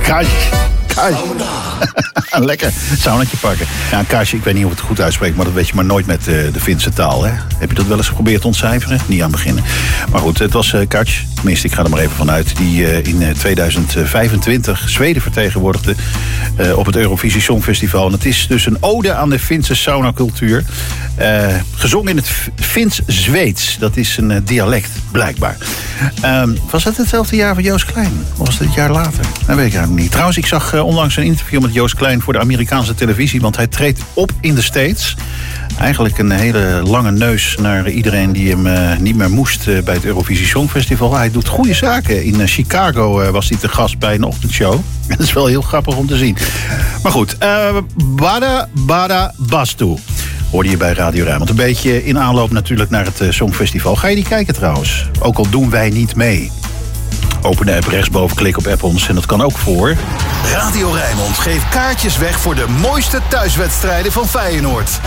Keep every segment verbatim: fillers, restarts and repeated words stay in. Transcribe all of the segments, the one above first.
Kaarsje. Kaarsje. Een lekker saunatje pakken. Ja, een kaarsje, ik weet niet of het goed uitspreekt, maar dat weet je maar nooit met uh, de Finse taal. Hè? Heb je dat wel eens geprobeerd te ontcijferen? Niet aan het beginnen. Maar goed, het was uh, Kaarsje. Tenminste, ik ga er maar even vanuit. Die uh, in uh, tweeduizend vijfentwintig Zweden vertegenwoordigde uh, op het Eurovisie Songfestival. En het is dus een ode aan de Finse saunacultuur. Uh, gezongen in het Fins-Zweeds. Dat is een uh, dialect, blijkbaar. Uh, was dat hetzelfde jaar van Joost Klein? Of was het het jaar later? Dat weet ik eigenlijk niet. Trouwens, ik zag uh, onlangs een interview met Joost Klein voor de Amerikaanse televisie, want hij treedt op in de States. Eigenlijk een hele lange neus naar iedereen die hem uh, niet meer moest uh, bij het Eurovisie Songfestival. Hij doet goede zaken. In uh, Chicago uh, was hij te gast bij een ochtendshow. Dat is wel heel grappig om te zien. Maar goed, uh, Bada Bada Bastu hoorde je bij Radio Rijnmond. Een beetje in aanloop natuurlijk naar het uh, Songfestival. Ga je die kijken trouwens? Ook al doen wij niet mee. Open de app rechtsboven, klik op app ons en dat kan ook voor Radio Rijnmond geeft kaartjes weg voor de mooiste thuiswedstrijden van Feyenoord.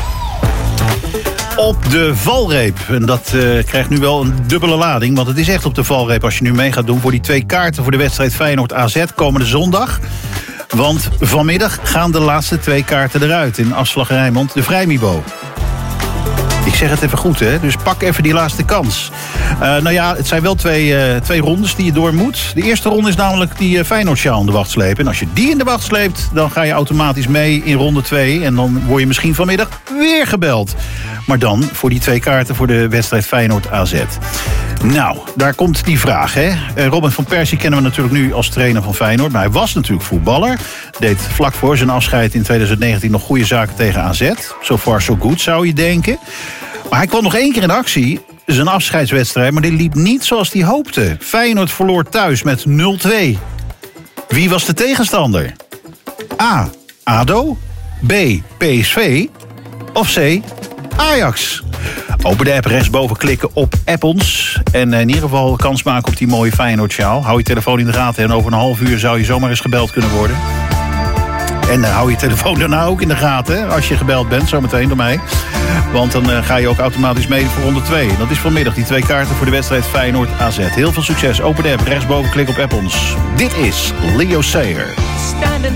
Op de valreep. En dat uh, krijgt nu wel een dubbele lading. Want het is echt op de valreep als je nu mee gaat doen voor die twee kaarten voor de wedstrijd Feyenoord A Z komende zondag. Want vanmiddag gaan de laatste twee kaarten eruit in Afslag Rijnmond, de Vrijmibo. Ik zeg het even goed, hè? Dus pak even die laatste kans. Uh, nou ja, het zijn wel twee, uh, twee rondes die je door moet. De eerste ronde is namelijk die uh, Feyenoord-sjaal in de wacht slepen. En als je die in de wacht sleept, dan ga je automatisch mee in ronde twee. En dan word je misschien vanmiddag weer gebeld. Maar dan voor die twee kaarten voor de wedstrijd Feyenoord A Z. Nou, daar komt die vraag, hè. Uh, Robin van Persie kennen we natuurlijk nu als trainer van Feyenoord. Maar hij was natuurlijk voetballer. Deed vlak voor zijn afscheid in twintig negentien nog goede zaken tegen A Z. So far so good, zou je denken. Maar hij kwam nog één keer in actie. Zijn afscheidswedstrijd, maar die liep niet zoals hij hoopte. Feyenoord verloor thuis met nul twee. Wie was de tegenstander? A. ADO. B. P S V. Of C. Ajax. Open de app rechtsboven klikken op app ons. En in ieder geval kans maken op die mooie Feyenoord-sjaal. Hou je telefoon in de gaten en over een half uur zou je zomaar eens gebeld kunnen worden. En uh, hou je telefoon daarna ook in de gaten, hè, als je gebeld bent, zometeen door mij. Want dan uh, ga je ook automatisch mee voor ronde twee. Dat is vanmiddag die twee kaarten voor de wedstrijd Feyenoord A Z. Heel veel succes. Open de app, rechtsboven klik op app ons. Dit is Leo Sayer.